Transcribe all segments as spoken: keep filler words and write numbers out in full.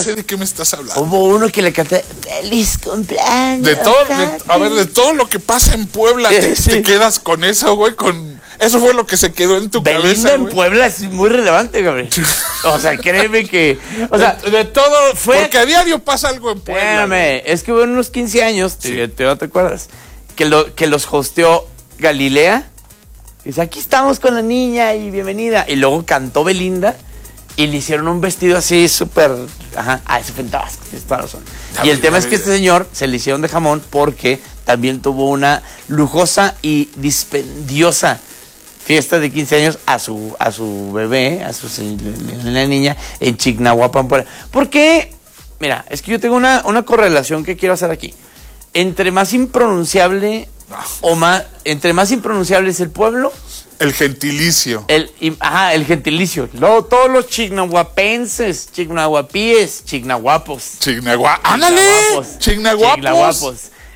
No sé de qué me estás hablando. Hubo uno que le canté feliz cumpleaños. De todo, de, a ver, de todo lo que pasa en Puebla, te, Sí. te quedas con eso, güey, con... Eso fue lo que se quedó en tu Belinda cabeza, en güey. Puebla es muy relevante, Gabriel. O sea, créeme que... O sea, de, de todo, fue... porque a diario pasa algo en Puebla. Espérame, es que hubo unos quince años, Sí. te, te, ¿no te acuerdas? Que, lo, que los hosteó Galilea. Dice, aquí estamos con la niña y bienvenida. Y luego cantó Belinda y le hicieron un vestido así súper... Ajá, ah, ese fue en Tabasco, tienes toda la razón. Ya, Y el ya, tema ya, es que ya. este señor se le hicieron de jamón porque también tuvo una lujosa y dispendiosa fiesta de quince años a su a su bebé, a su la niña en Chignahuapan. ¿Por qué? Mira, es que yo tengo una, una correlación que quiero hacer aquí. Entre más impronunciable o más, entre más impronunciable es el pueblo, El gentilicio. el, y- ajá, el gentilicio. Luego, todos los chignahuapenses, chignahuapíes, chignahuapos. Chignagua. ¡Ándale! Chignahuapos. Chignahuapos. Chignahuapos.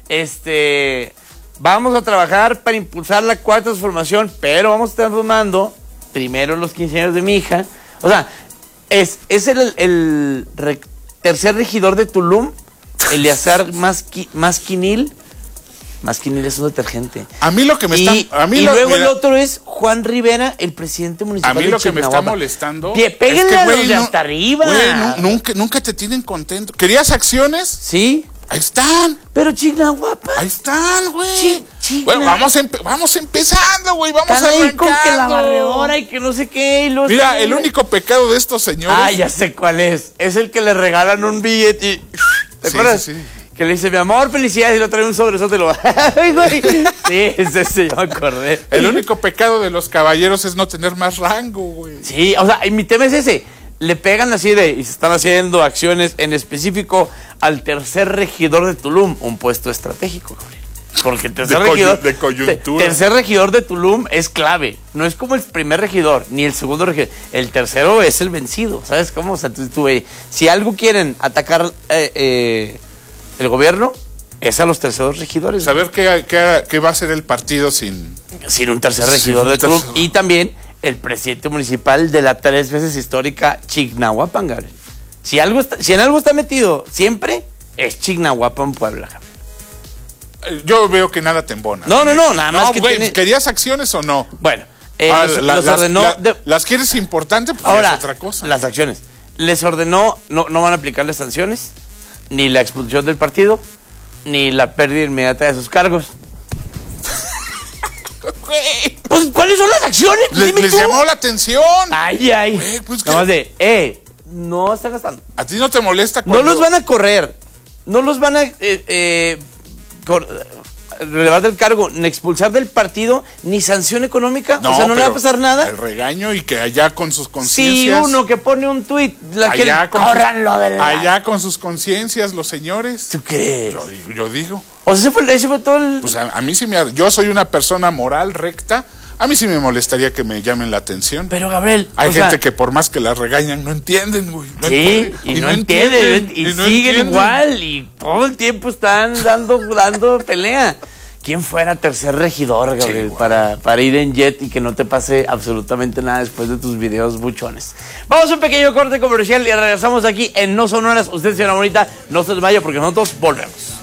Este, vamos a trabajar para impulsar la cuarta transformación, pero vamos a estar formando primero los quince años de mi hija. O sea, es, es el, el re- tercer regidor de Tulum, Eleazar Masqui- Masquinil. Masquinil es un detergente. A mí lo que me Y, está... A mí y lo, luego mira, el otro es Juan Rivera, el presidente municipal a mí de lo que me está Chignahuapan. molestando... Pie- péguenle es que, a los güey, de no- hasta arriba. güey, nu- nunca, nunca te tienen contento. ¿Querías acciones? Sí, Ahí están. pero Chignahuapan. Ahí están, güey. Chi- Chigna- Bueno, vamos, empe- vamos empezando, güey. Vamos Están ahí con que la arrancando. barredora y que no sé qué. Y los Mira, el único pecado de estos señores... Ah, ya sé cuál es. Es el que le regalan un billete y... ¿Te Sí, acuerdas? sí, sí. Que le dice, mi amor, felicidades, y lo trae un sobresote y lo... Ay, güey. Sí, es ese, yo me acordé. El único pecado de los caballeros es no tener más rango, güey. Sí, o sea, y mi tema es ese. Le pegan así de... Y se están haciendo acciones en específico al tercer regidor de Tulum. Un puesto estratégico, Gabriel. Porque el tercer De coyu- regidor... de coyuntura. te- tercer regidor de Tulum es clave. No es como el primer regidor, ni el segundo regidor. El tercero es el vencido, ¿sabes cómo? O sea, tú, tú, eh, si algo quieren atacar eh, eh, el gobierno, es a los terceros regidores. Saber qué, qué, qué va a hacer el partido sin... Sin un tercer Sin regidor un de Tulum. tercer- Y también el presidente municipal de la tres veces histórica Chignahuapan, Gabriel. Si, algo está- si en algo está metido siempre, es Chignahuapan, Puebla, Gabriel. Eh, Yo veo que nada te embona. No, no, no, nada más No, que güey, tiene- ¿querías acciones o no? Bueno, eh, Ah, los, la- los las, ordenó... la- de- ¿Las quieres importante? Pues ahora, es otra cosa. las acciones. Les ordenó, no, no van a aplicarles sanciones, ni la expulsión del partido, ni la pérdida inmediata de sus cargos. Güey, Pues, ¿cuáles son las acciones? le- Dime les tú. llamó la atención. Ay, ay. Güey, pues, Nada ¿qué? más de, eh, no están gastando. ¿A ti no te molesta No cuando... los van a correr, no los van a eh, eh, cor- relevar del cargo, ni expulsar del partido, ni sanción económica. o sea, no le va a pero pasar nada. El regaño y que allá con sus Si conciencias... uno que pone un tuit, la que allá con, córranlo de la... allá con sus conciencias, los señores. ¿Tú crees? Yo, digo- yo digo, O sea, ese fue, ese fue todo el... pues a, a mí sí me... Yo soy una persona moral, recta. A mí sí me molestaría que me llamen la atención. Pero, Gabriel, Hay o gente sea, que por más que las regañan, no entienden, güey. No sí, entienden, y, no entienden, y, no siguen entienden. igual, y todo el tiempo están dando, dando pelea. ¿Quién fuera tercer regidor, Gabriel, güey. para, para ir en jet y que no te pase absolutamente nada después de tus videos buchones? Vamos a un pequeño corte comercial y regresamos aquí en No Son Horas. Usted, señora bonita, no se desmaye porque nosotros volvemos.